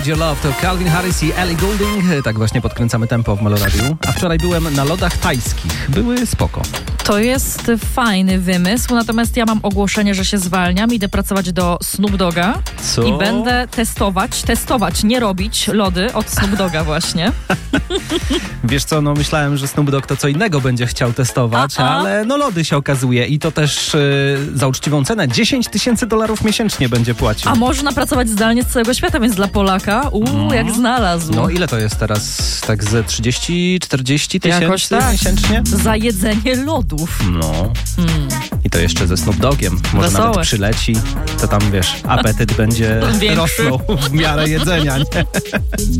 Your Love to Calvin Harris i Ellie Goulding. Tak właśnie podkręcamy tempo w Meloradiu. A wczoraj byłem na lodach tajskich. Były spoko. To jest fajny wymysł, natomiast ja mam ogłoszenie, że się zwalniam. Idę pracować do Snoop Dogga. Co? I będę testować, nie robić lody od Snoop Dogga właśnie. Wiesz co, no myślałem, że Snoop Dogg to co innego będzie chciał testować, ale no lody się okazuje i to też za uczciwą cenę $10,000 miesięcznie będzie płacił. A można pracować zdalnie z całego świata, więc dla Polaka, jak znalazł. No ile to jest teraz? Tak ze 30-40 Jakoś tysięcy tak. miesięcznie? Za jedzenie lodów. No. I to jeszcze ze Snoop Doggiem. Może Wesołe. nawet przyleci, to tam wiesz, apetyt będzie Większy. rosnął w miarę jedzenia, nie?